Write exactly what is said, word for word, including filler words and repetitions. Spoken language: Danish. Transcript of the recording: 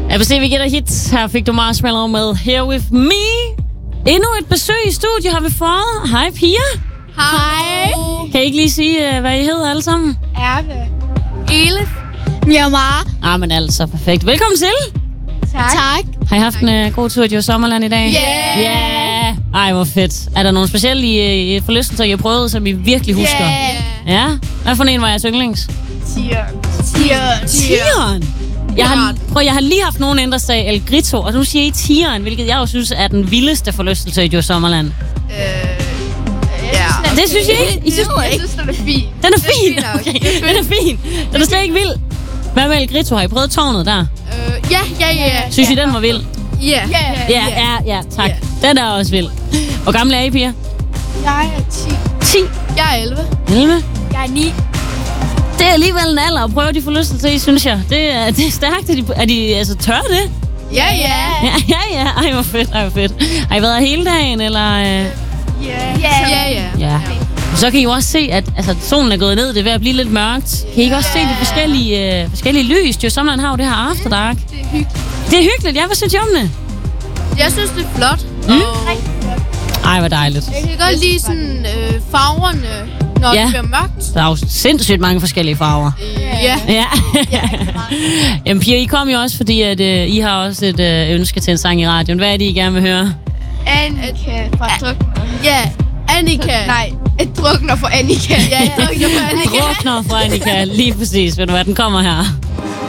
A B C, vi gætter hits. Her fik du Marshmallow med Here With Me. Endnu et besøg i studiet har vi fået. Hej piger. Hej. Kan I ikke lige sige, hvad I hedder alle sammen? Erve. Elif. Mjamar. Ah, men altså, perfekt. Velkommen til. Tak. Tak. Har I haft en uh, god tur i Djurs Sommerland i dag? Yeah. Yeah. Ej, hvor fedt. Er der nogle specielle i, i forlystelser, I har prøvet, som I virkelig husker? Yeah. Ja? Hvad for en var jeres yndlings? Tigeren. Tigeren. Tigeren? Jeg har, prøv, jeg har lige haft nogen ændre sig El Grito, og nu siger I Tigeren, hvilket jeg jo synes er den vildeste forlystelse i Djurs Sommerland. Øh, ja. Det synes I ikke? I synes, jeg synes, den er fin. Den er fin? Okay, den er fin. Den er slet ikke vild. Hvad med El Grito? Har I prøvet tårnet der? Øh, ja, ja, ja. Synes I, den var vild? Ja. Ja, ja, ja, tak. Den er også vild. Hvor gamle er I, piger? Jeg er ti. ti? Jeg er elleve. elleve? Jeg er ni. Det er alligevel en alder at prøve de forlystelser i, synes jeg. Det er, det er stærkt, at de, at de altså, tør det. Ja, ja. Ja, ja, ja. Ej, hvor fedt, ej, hvor fedt. Har I været her hele dagen, eller? Øh... Ja, ja, ja. Ja. Så kan I jo også se, at altså, solen er gået ned. Det er ved at blive lidt mørkt. Kan I ikke også se de forskellige, øh, forskellige lys? Djurs Sommerland har jo det her After Dark. Det er hyggeligt. Det er hyggeligt. Ja, hvad synes I om det? Jeg synes, det er flot. Mm. Og Ej, hvor dejligt. jeg kan godt lide sådan øh, farverne, når Ja. det bliver mørkt. Der er jo sindssygt mange forskellige farver. Ja. Ja. Jamen, piger, I kom jo også, fordi at, øh, I har også et øh, ønske til en sang i radioen. Hvad er det, I gerne vil høre? Annika fra Drukner. Ja, Annika. Nej, et drukner for Annika. Ja, et drukner for Annika. Drukner fra Annika. Lige præcis. Ved du hvad, den kommer her.